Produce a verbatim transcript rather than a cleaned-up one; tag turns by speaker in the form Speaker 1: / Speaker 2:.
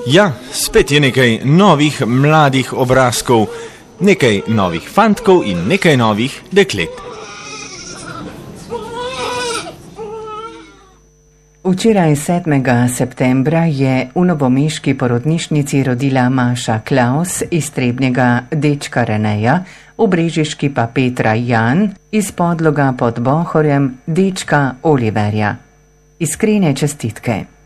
Speaker 1: Ja, spet je nekaj novih mladih obrazkov, nekaj novih fantkov in nekaj novih deklet.
Speaker 2: Včeraj sedmega septembra je v novomeški porodnišnici rodila Maša Klaus iz Trebnjega dečka Reneja, v Brežiški pa Petra Jan, iz Podloga pod Bohorjem dečka Oliverja. Iskrene čestitke.